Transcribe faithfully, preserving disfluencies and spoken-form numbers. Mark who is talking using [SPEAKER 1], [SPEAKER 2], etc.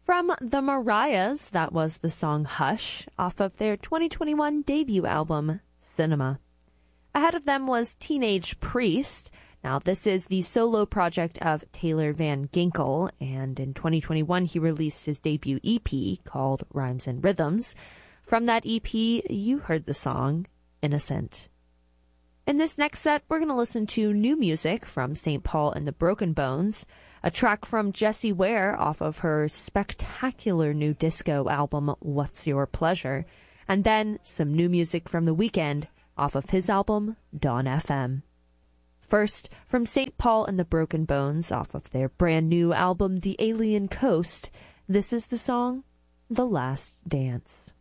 [SPEAKER 1] From the Mariahs, that was the song Hush off of their twenty twenty-one debut album, Cinema. Ahead of them was Teenage Priest. Now, this is the solo project of Taylor Van Ginkel, and in twenty twenty-one he released his debut E P called Rhymes and Rhythms. From that E P, you heard the song Innocent. In this next set, we're going to listen to new music from Saint Paul and the Broken Bones, a track from Jessie Ware off of her spectacular new disco album, What's Your Pleasure, and then some new music from The Weeknd off of his album, Dawn F M. First, from Saint Paul and the Broken Bones off of their brand new album, The Alien Coast, this is the song, The Last Dance.